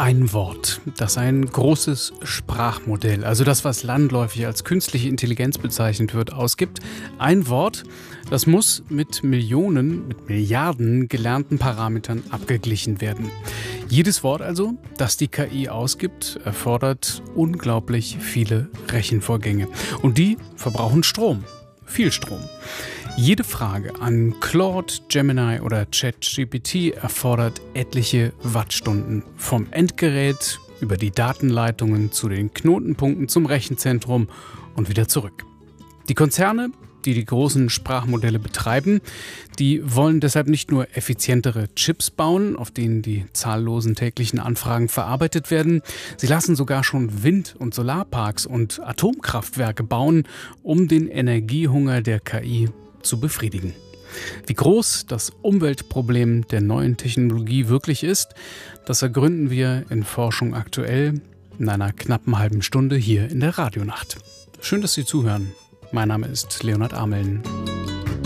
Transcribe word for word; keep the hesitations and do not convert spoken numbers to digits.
Ein Wort, das ein großes Sprachmodell, also das, was landläufig als künstliche Intelligenz bezeichnet wird, ausgibt. Ein Wort, das muss mit Millionen, mit Milliarden gelernten Parametern abgeglichen werden. Jedes Wort also, das die K I ausgibt, erfordert unglaublich viele Rechenvorgänge. Und die verbrauchen Strom, viel Strom. Jede Frage an Claude, Gemini oder ChatGPT erfordert etliche Wattstunden. Vom Endgerät über die Datenleitungen zu den Knotenpunkten zum Rechenzentrum und wieder zurück. Die Konzerne, die die großen Sprachmodelle betreiben, die wollen deshalb nicht nur effizientere Chips bauen, auf denen die zahllosen täglichen Anfragen verarbeitet werden. Sie lassen sogar schon Wind- und Solarparks und Atomkraftwerke bauen, um den Energiehunger der K I zu befriedigen. Wie groß das Umweltproblem der neuen Technologie wirklich ist, das ergründen wir in Forschung aktuell in einer knappen halben Stunde hier in der Radionacht. Schön, dass Sie zuhören. Mein Name ist Leonhard Ameln.